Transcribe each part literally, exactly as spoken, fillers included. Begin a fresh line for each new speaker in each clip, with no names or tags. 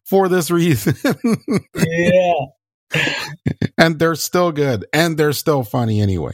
for this reason.
Yeah.
And they're still good. And they're still funny anyway.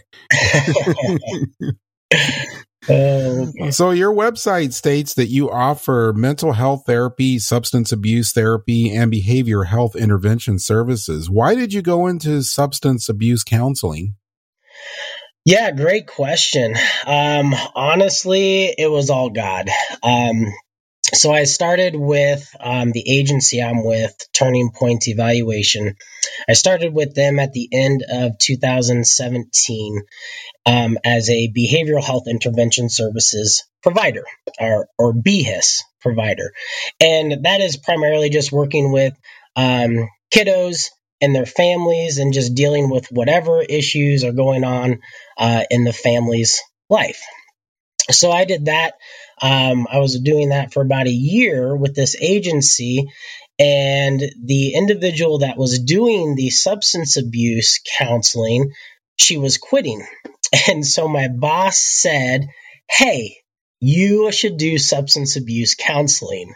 Oh, okay.
So your website states that you offer mental health therapy, substance abuse therapy, and behavioral health intervention services. Why did you go into substance abuse counseling?
Yeah, great question. Um, honestly, it was all God. Um, so I started with um, the agency I'm with, Turning Point Evaluation. I started with them at the end of two thousand seventeen um, as a behavioral health intervention services provider, or, or B H I S provider. And that is primarily just working with um, kiddos and their families and just dealing with whatever issues are going on uh, in the family's life. So I did that. Um, I was doing that for about a year with this agency, and the individual that was doing the substance abuse counseling, she was quitting. And so my boss said, "Hey, you should do substance abuse counseling."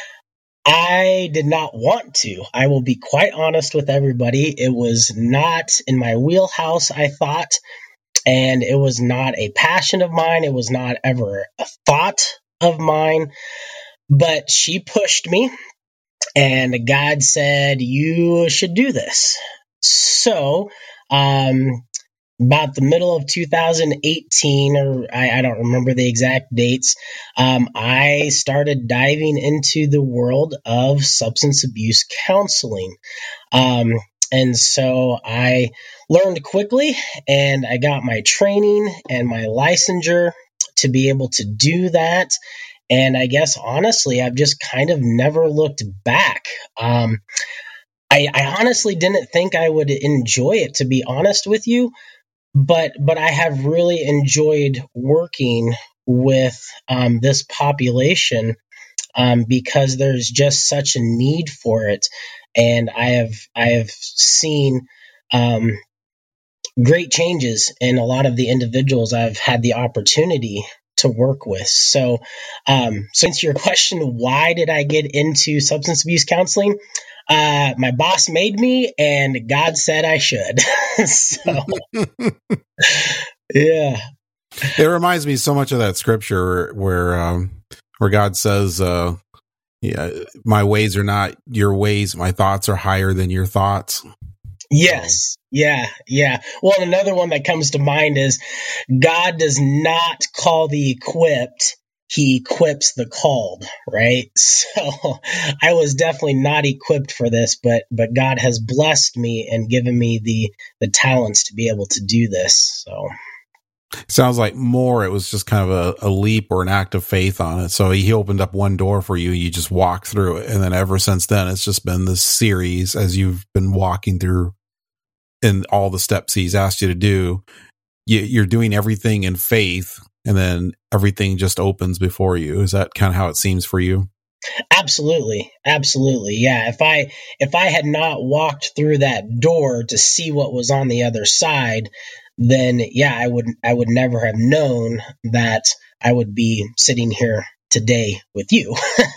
I did not want to. I will be quite honest with everybody. It was not in my wheelhouse, I thought. And it was not a passion of mine. It was not ever a thought of mine. But she pushed me, and God said, "You should do this." So, um, about the middle of two thousand eighteen, or I, I don't remember the exact dates, um, I started diving into the world of substance abuse counseling. Um, And so I learned quickly, and I got my training and my licensure to be able to do that. And I guess, honestly, I've just kind of never looked back. Um, I, I honestly didn't think I would enjoy it, to be honest with you. But but I have really enjoyed working with um, this population um, because there's just such a need for it. And I have I have seen um, great changes in a lot of the individuals I've had the opportunity to work with. So, um, since your question, why did I get into substance abuse counseling? Uh, my boss made me, and God said I should. So, yeah.
It reminds me so much of that scripture where um, where God says, uh, "Yeah, my ways are not your ways. My thoughts are higher than your thoughts."
Yes. Yeah. Yeah. Well, another one that comes to mind is God does not call the equipped. He equips the called, right? So I was definitely not equipped for this, but but God has blessed me and given me the the talents to be able to do this. So
sounds like more it was just kind of a, a leap or an act of faith on it. So he opened up one door for you, you just walked through it, and then ever since then it's just been this series as you've been walking through in all the steps he's asked you to do. You, you're doing everything in faith, and then everything just opens before you. Is that kind of how it seems for you?
Absolutely. Absolutely. Yeah. If I, if I had not walked through that door to see what was on the other side, then yeah, I would, I would never have known that I would be sitting here today with you.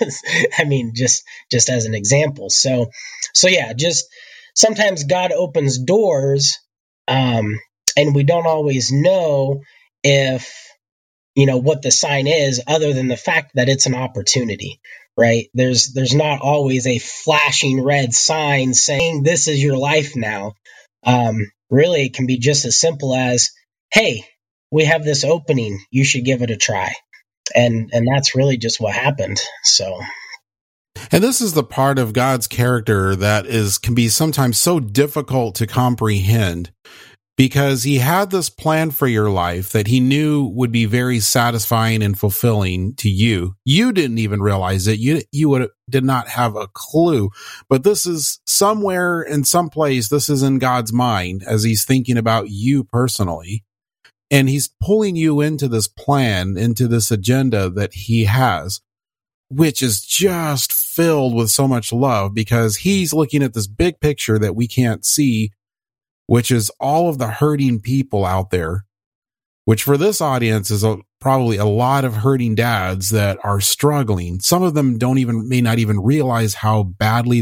I mean, just, just as an example. So, so yeah, just sometimes God opens doors, um, and we don't always know if, you know, what the sign is, other than the fact that it's an opportunity, right? There's there's not always a flashing red sign saying this is your life now. Um, really, it can be just as simple as, "Hey, we have this opening. You should give it a try." And and that's really just what happened. So.
And this is the part of God's character that is can be sometimes so difficult to comprehend, because he had this plan for your life that he knew would be very satisfying and fulfilling to you. You didn't even realize it. You, you would, did not have a clue, but this is somewhere in some place. This is in God's mind as he's thinking about you personally. And he's pulling you into this plan, into this agenda that he has, which is just filled with so much love, because he's looking at this big picture that we can't see, which is all of the hurting people out there, which for this audience is a, probably a lot of hurting dads that are struggling. Some of them don't even, may not even realize how badly